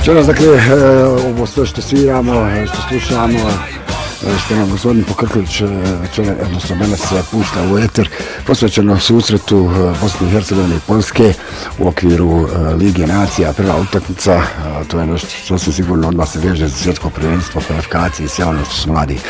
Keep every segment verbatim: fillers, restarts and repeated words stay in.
Večeras, dakle, ovo sve što sviramo, što slušamo, što nam gospodin Pokrklić večera, odnosno danas se pušta u eter, posvećeno susretu Bosne i Hercegovine i Poljske u okviru Lige nacija. Prva utakmica, to je nešto što se sigurno odmah se veže za svjetsko prvenstvo, kvalifikacije i sve ono što su mladi,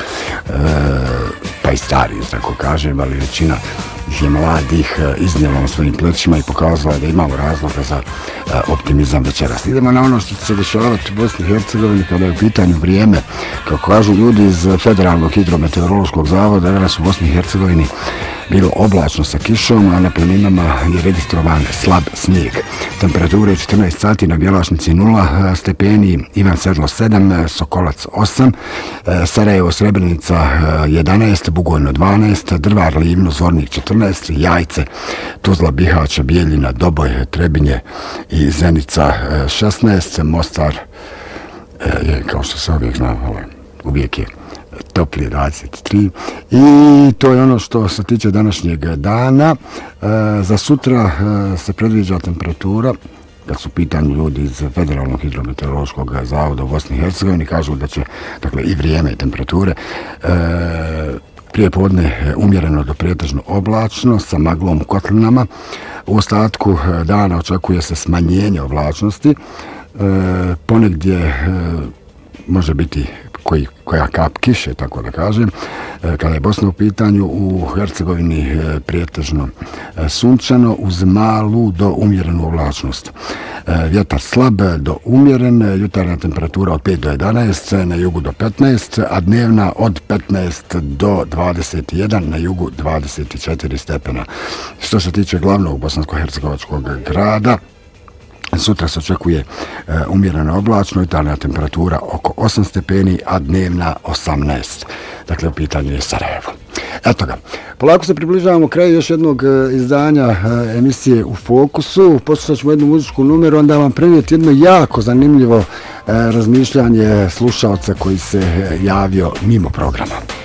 pa i stari, tako kažem, ali većina ih je mladih iznijela na svojim plećima i pokazala da imamo razloga za optimizam večeras. Idemo na ono što će se dešavati u Bosni i Hercegovini kada je u pitanju vrijeme. Kako kažu ljudi iz Federalnog hidrometeorološkog zavoda, danas u Bosni i Hercegovini bilo oblačno sa kišom, a na planinama je registrovan slab snijeg. Temperature četrnaest sati na Bjelašnici nula stepeni, Ivan Sedlo sedam, Sokolac osam, Sarajevo Srebrenica jedanaest, Bugojno dvanaest, Drvar Livno Zvornik četrnaest, Jajce, Tuzla Bihać, Bijeljina, Doboj, Trebinje i Zenica šesnaest, Mostar je, kao što se uvijek zna, uvijek je topli dvadeset tri. I to je ono što se tiče današnjeg dana. E, za sutra e, se predviđa temperatura, kad su pitanju ljudi iz Federalnog hidrometeorološkog zavoda u Bosni i Hercegovini, kažu da će, dakle, i vrijeme i temperature e, prije podne umjereno do pretežno oblačno sa maglom u kotlinama. U ostatku dana očekuje se smanjenje oblačnosti. E, ponegdje e, može biti koji, koja kap kiše, tako da kažem. Kada je Bosna u pitanju, u Hercegovini prijetežno sunčano uz malu do umjerenu oblačnost. Vjetar slab do umjeren, jutarnja temperatura od pet do jedanaest, na jugu do petnaest, a dnevna od petnaest do dvadeset jedan, na jugu dvadeset četiri stepena. Što se tiče glavnog bosansko-hercegovačkog grada, sutra se očekuje uh, umjereno oblačno, jutarnja temperatura oko osam stepeni, a dnevna osamnaest. Dakle, u pitanju je Sarajevo. Eto ga. Polako se približavamo kraju još jednog uh, izdanja uh, emisije U fokusu. Poslušat ćemo jednu muzičku numeru, onda vam prenijeti jedno jako zanimljivo uh, razmišljanje slušalca koji se uh, javio mimo programa.